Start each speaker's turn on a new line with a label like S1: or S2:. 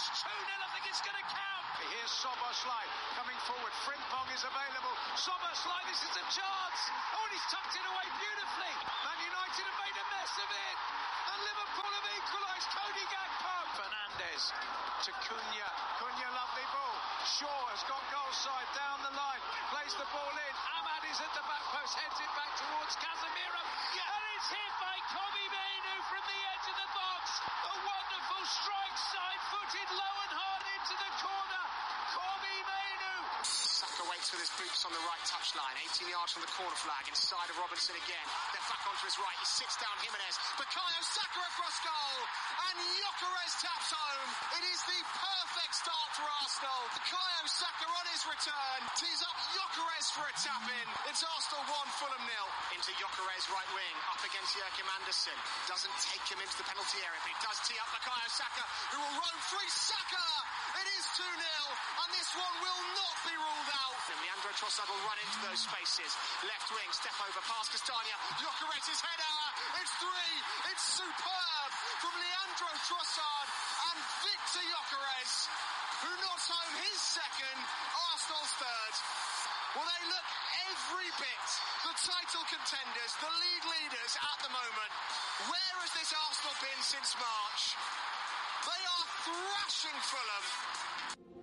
S1: It's 2-0, I think it's going to count. Here's Szoboszlai coming forward. Frimpong is available. Szoboszlai, this is a chance. Oh, and he's tucked it away beautifully. Man United have made a mess of it. And Liverpool have equalised. Cody Gakpo. Fernandes to Cunha. Cunha, lovely ball. Shaw has got goal side down the line. Plays the ball in. Ahmad is at the back post. Heads it back towards Casemiro. Yeah. And it's hit by Kobbie Mainoo from the edge of the box. A wonderful strike, side-footed, low and hard into the corner. Kobbie Mainoo.
S2: Saka waits with his boots on the right touchline. 18 yards from the corner flag. Inside of Robinson again. Then back onto his right. He sits down Jimenez. Bukayo Saka across goal. And Gyökeres taps home. It is the perfect start for Arsenal. Bukayo Saka on his return. Tees up Gyökeres for a tap-in. It's Arsenal 1, Fulham 0. Into Gyökeres right wing. Up against Joachim Andersen. Doesn't take him into the penalty area, but he does tee up Bukayo Saka, who will roam free. Saka! It is 2-0. And this one will not be ruled out. And Leandro Trossard will run into those spaces. Left wing, step over past Castagna. Gyökeres' header. It's 3. It's superb from Leandro Trossard and Victor Gyökeres, who knocks home his second, Arsenal's third. Well, they look every bit the title contenders, the league leaders at the moment. Where has this Arsenal been since March? They are thrashing Fulham.